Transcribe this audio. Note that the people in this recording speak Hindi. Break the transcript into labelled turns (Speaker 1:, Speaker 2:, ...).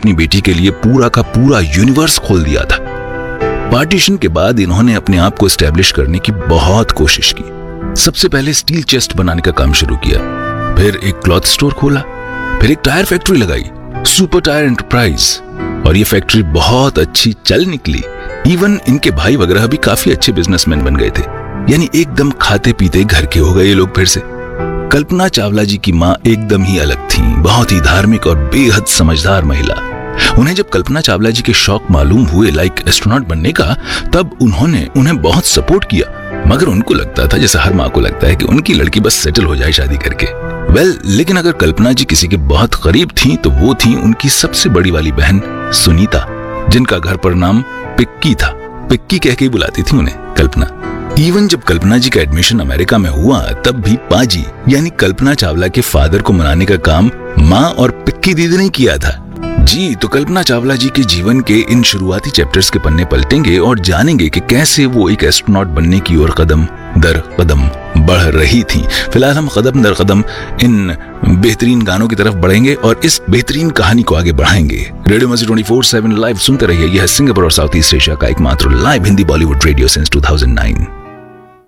Speaker 1: अपनी बेटी के लिए पूरा का पूरा यूनिवर्स खोल दिया था। पार्टीशन के बाद इन्होंने अपने आप को एस्टेब्लिश करने की बहुत कोशिश की। सबसे पहले स्टील चेस्ट बनाने का काम शुरू किया, फिर एक क्लॉथ स्टोर खोला, फिर एक टायर फैक्ट्री लगाई, सुपर टायर एंटरप्राइज, और ये फैक्ट्री बहुत अच्छी चल निकली। इवन इनके भाई वगैरह भी काफी अच्छे बिजनेसमैन बन गए थे, यानी एकदम खाते पीते घर के हो गए ये लोग फिर से। कल्पना चावला जी की माँ एकदम ही अलग थी, बहुत ही धार्मिक और बेहद समझदार महिला। उन्हें जब कल्पना चावला जी के शौक मालूम हुए लाइक एस्ट्रोनॉट बनने का, तब उन्होंने उन्हें बहुत सपोर्ट किया, मगर उनको लगता था जैसे हर माँ को लगता है कि उनकी लड़की बस सेटल हो जाए शादी करके। लेकिन अगर कल्पना जी किसी के बहुत करीब थी तो वो थी उनकी सबसे बड़ी वाली बहन सुनीता, जिनका घर पर नाम पिक्की था। पिक्की कह के ही बुलाती थी उन्हें कल्पना। इवन जब कल्पना जी का एडमिशन अमेरिका में हुआ, तब भी पाजी यानी कल्पना चावला के फादर को मनाने का काम माँ और पिक्की दीदी ने किया था। जी, तो कल्पना चावला जी के जीवन के इन शुरुआती चैप्टर्स के पन्ने पलटेंगे और जानेंगे कि कैसे वो एक एस्ट्रोनॉट बनने की ओर कदम दर कदम बढ़ रही थी। फिलहाल हम कदम दर कदम इन बेहतरीन गानों की तरफ बढ़ेंगे और इस बेहतरीन कहानी को आगे बढ़ाएंगे। रेडियो मस्जिद 24/7 लाइव सुनते रहिए। यह सिंगापुर और साउथ ईस्ट एशिया का एकमात्र live Hindi Bollywood radio since 2009।